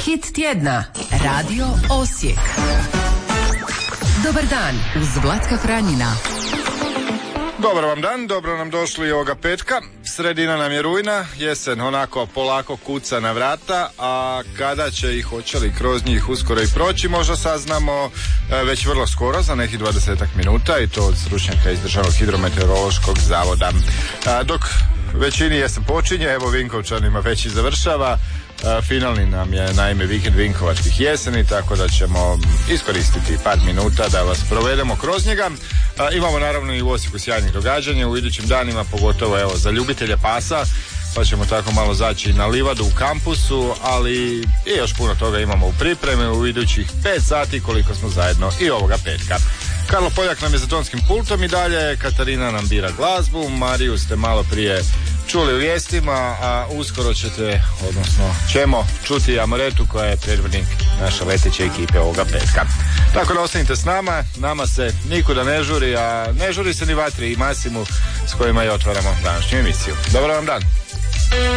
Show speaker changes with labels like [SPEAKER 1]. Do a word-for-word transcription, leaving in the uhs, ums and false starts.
[SPEAKER 1] Hit tjedna. Radio Osijek. Dobar dan uz Vlatka Franjina.
[SPEAKER 2] Dobar vam dan, dobro nam došli ovoga petka. Sredina nam je rujna, jesen onako polako kuca na vrata, a kada će i hoće li kroz njih uskoro i proći, možda saznamo e, već vrlo skoro, za nekih dvadesetak minuta, i to od stručnjaka iz Državnog hidrometeorološkog zavoda. A, dok većini jesen počinje, evo Vinkovčanima već i završava. A, finalni nam je naime vikend vinkovačkih jeseni, tako da ćemo iskoristiti par minuta da vas provedemo kroz njega. A, imamo naravno i u Osijeku sjajnih događanja u idućim danima, pogotovo evo za ljubitelje pasa, pa ćemo tako malo zaći na livadu u kampusu, ali i još puno toga imamo u pripremi u idućih pet sati koliko smo zajedno i ovoga petka. Karlo Poljak nam je za tonskim pultom i dalje, Katarina nam bira glazbu, Mariju ste malo prije čuli u vijestima, a uskoro ćete, odnosno ćemo čuti Amoretu koja je predvodnik naše leteće ekipe ovoga petka. Tako da ostanite s nama, nama se nikuda ne žuri, a ne žuri se ni Vatri i Masimu s kojima i otvaramo današnju emisiju. Dobar vam dan!